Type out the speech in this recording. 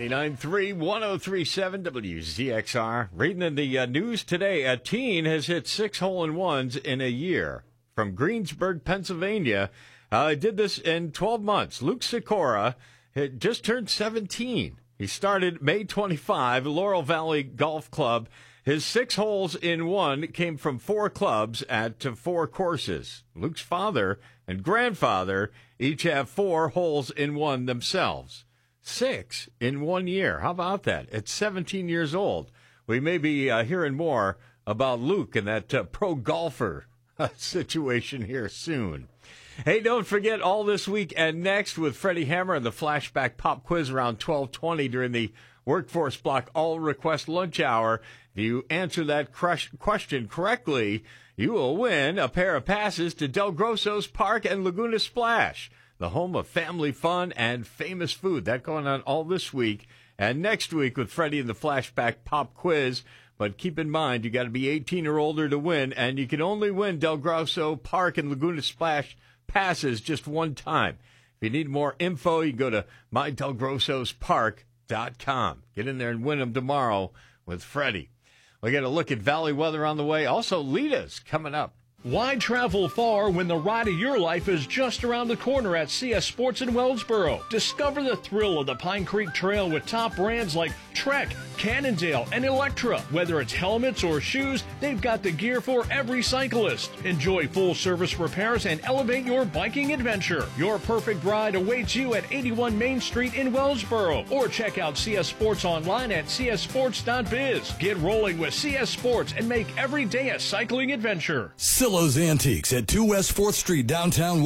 99.3, 103.7 WZXR. Reading in the news today, a teen has hit 6 hole-in-ones in a year. From Greensburg, Pennsylvania, did this in 12 months. Luke Sikora had just turned 17. He started May 25, Laurel Valley Golf Club. His 6 holes in one came from 4 clubs at 4 courses. Luke's father and grandfather each have 4 holes in one themselves. 6 in 1 year. How about that? At 17 years old. We may be hearing more about Luke and that pro golfer situation here soon. Hey, don't forget all this week and next with Freddie Hammer and the Flashback Pop Quiz around 12:20 during the Workforce Block All Request Lunch Hour. If you answer that question correctly, you will win a pair of passes to Del Grosso's Park and Laguna Splash, the home of family fun and famous food. That going on all this week and next week with Freddie and the Flashback Pop Quiz. But keep in mind, you got to be 18 or older to win, and you can only win Del Grosso Park and Laguna Splash passes just one time. If you need more info, you can go to mydelgrossospark.com. Get in there and win them tomorrow with Freddie. We got to look at Valley weather on the way. Also, Lita's coming up. Why travel far when the ride of your life is just around the corner at CS Sports in Wellsboro? Discover the thrill of the Pine Creek Trail with top brands like Trek, Cannondale, and Electra. Whether it's helmets or shoes, they've got the gear for every cyclist. Enjoy full-service repairs and elevate your biking adventure. Your perfect ride awaits you at 81 Main Street in Wellsboro. Or check out CS Sports online at cssports.biz. Get rolling with CS Sports and make every day a cycling adventure. Silo's Antiques at 2 West 4th Street, downtown